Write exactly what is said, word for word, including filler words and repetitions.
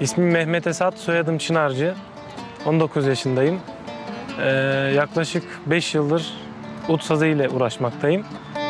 İsmim Mehmet Esat, soyadım Çınarcı. on dokuz yaşındayım. Ee, yaklaşık beş yıldır ut sazı ile uğraşmaktayım.